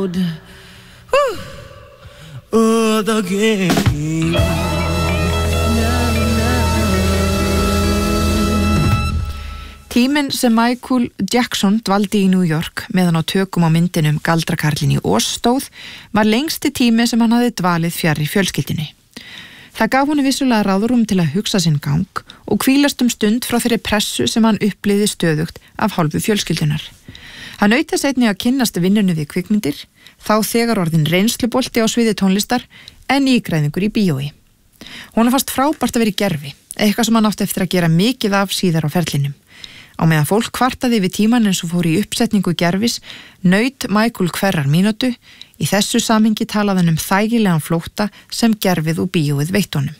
out of the game. Tíminn sem Michael Jackson dvaldi í New York meðan á tökum á myndinum Galdrakarlinn í Oz stóð var lengsti tími sem hann hafði dvalið fjarri fjölskyldunni. Það gaf honum vissulega ráðrúm til að hugsa sinn gang og hvílast stund frá þeirri pressu sem hann upplifði stöðugt af hálfu fjölskyldunar. Hann naut þess einnig að kynnast vinnunni við kvikmyndir, þá þegar orðin reynslubolti á sviði tónlistar en ígræðingur í bíói. Honum fannst frábært að vera í gervi, eitthvað sem hann átti eftir að gera mikið af síðar á ferlinum. Á meðan fólk kvartaði við tíman eins og fór í uppsetningu gervis, naut Michael hverrar mínútu, í þessu samhengi talaði hann þægilegan flótta sem gerfið og bíóið veitt honum.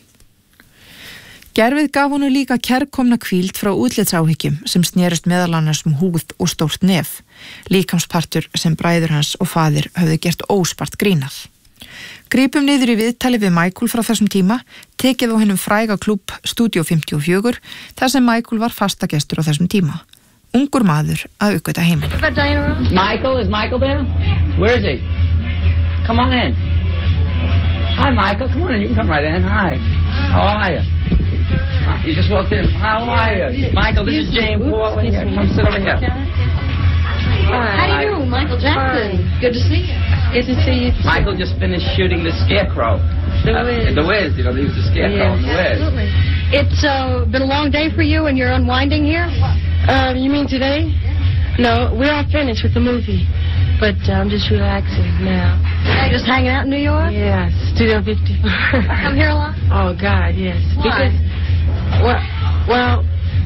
Gerfið gaf honum líka kærkomna hvíld frá útlitsáhyggjum sem snerust meðal annars húð og stórt nef, líkamspartur sem bræður hans og faðir höfðu gert óspart grínað. Grípum niður í viðtali við Michael frá þessum tíma, tekið á hennum fræga klúbb Studio 54, þar sem Michael var fastagestur á þessum tíma. Ungur maður að uppgöta heiminn. Michael, is Michael there? Where is he? Come on in. Hi, Michael. Come on in. You can come right in. Hi. How are you? You just walked in. How are you? Michael, this is James Portland. Come sit over here. How do you do, Michael Jackson? Good to see you. Good to see you. Michael just finished shooting The Scarecrow. The Wiz, you know, he was the Scarecrow in The Wiz. Absolutely. It's been a long day for you and you're unwinding here? You mean today? No, we're all finished with the movie. But I'm just relaxing now. You're just hanging out in New York? Yes, Studio 54. Come here a lot? Oh, God, yes. Why? Because, well,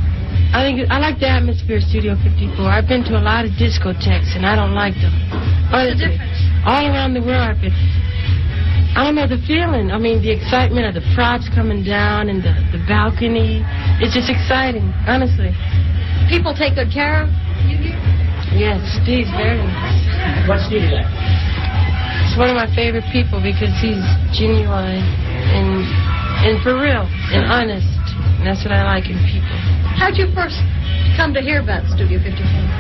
I like the atmosphere of Studio 54. I've been to a lot of discotheques, and I don't like them. What's the difference? All around the world, I've been... I don't know the feeling. I mean, the excitement of the props coming down and the balcony. It's just exciting, honestly. People take good care of you here? Yes, Steve's very nice. What's Steve like? He's one of my favorite people because he's genuine and for real and honest. And that's what I like in people. How'd you first come to hear about Studio 54?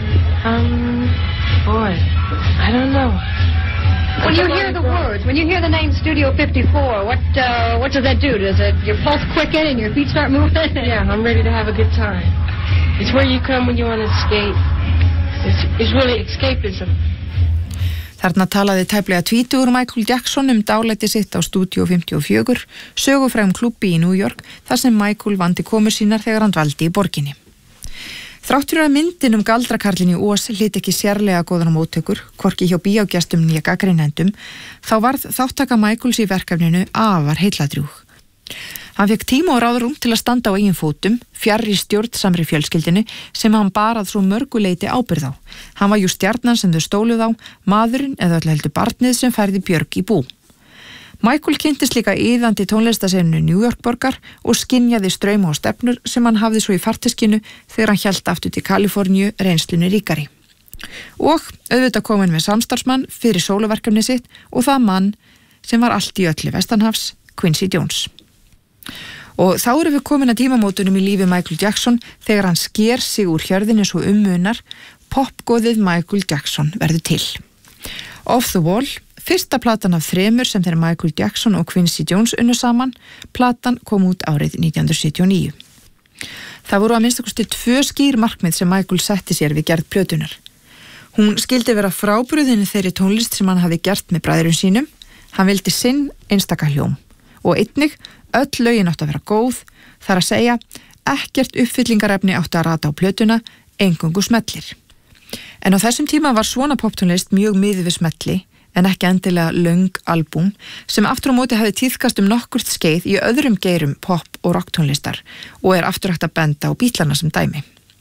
Boy, I don't know. When you hear the words, when you hear the name Studio 54, what does that do? Does your pulse quicken and your feet start moving? Yeah, I'm ready to have a good time. It's where you come when you want to escape. It's really escapism. Þarna talaði tæplega 20 Michael Jackson dálæti sitt á Studio 54, sögufrægum klúbbi í New York, þar sem Michael vandi komur sínar þegar hann dvaldi í borginni. Þráttur að myndin Galdrakarlinn í Oz hlyti ekki sérlega góðan móttökur, hvorki hjá bíógestum né gagnrýnendum, þá varð þáttaka Michaels í verkefninu afar heilladrjúg. Hann fekk tíma og ráðrúm til að standa á eigin fótum, fjarri stjórnsamri fjölskyldinu sem hann barað svo mörguleiti ábyrgð á. Hann var jú stjarnan sem þau stóluð á, maðurinn eða öll heldur barnið sem færði björg í bú. Michael kynntist líka iðandi tónlistasenu New York borgar og skynjaði strauma og stefnur sem hann hafði svo í farteskinu þegar hann hélt aftur til Kaliforníu reynslunni ríkari. Og auðvitað kom hann með samstarfsmann fyrir sóluverkefni sitt og það mann sem var allt í öllu vestanhafs, Quincy Jones. Og þá erum við komin að tímamótunum í lífi Michael Jackson þegar hann sker sig úr hjörðinni svo munar, popgóðið Michael Jackson verður til. Off the Wall, fyrsta platan af 3 sem þeir Michael Jackson og Quincy Jones unnu saman, platan kom út árið 1979. Það voru að minnstakosti 2 skýr markmið sem Michael setti sér við gerð plötunar. Hún skildi vera frábrugðin þeirri tónlist sem hann hafi gert með bræðrum sínum, hann vildi sinn einstaka hljóm og einnig öll lögin átti að vera góð, þar að segja ekkert uppfyllingarefni átti að rata á plötuna, eingöngu smellir. En á þessum tíma var svona poptónlist mjög miðið við smelli, en ekki endilega löng albúm, sem aftur á móti hafi tíðkast nokkurt skeið í öðrum geirum pop- og rocktónlistar og aftur hægt að benda á Beatlana sem dæmi.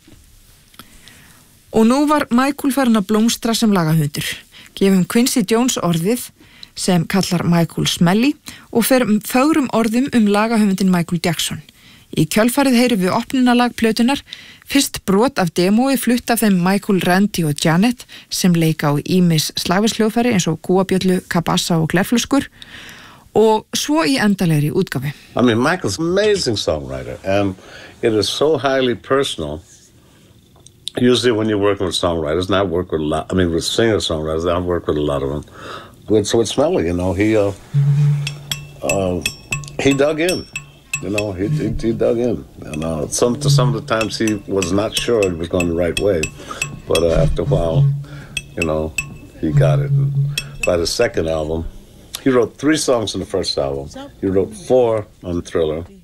Og nú var Michael farin að blómstra sem lagahöfundur. Gefum Quincy Jones orðið sem kallar Michael Smelly og fer fögrum orðum lagahöfundin Michael Jackson. Í kjölfarið heyrum við opnunalag plötunar, fyrst brot af demói flutt af þeim Michael, Randy og Janet sem leika á ýmis slagversljóðfæri eins og kúabjöllu, kabassa og glerflöskur og svo í endalegri útgáfi. I mean, Michael's an amazing songwriter and it is so highly personal usually when you're working with songwriters, and I work with with singer-songwriters, I work with a lot of them. With Smelly, he dug in. He dug in. Some of the times he was not sure it was going the right way, but after a while, he got it. And by the second album, he wrote 3 songs on the first album. He wrote 4 on Thriller.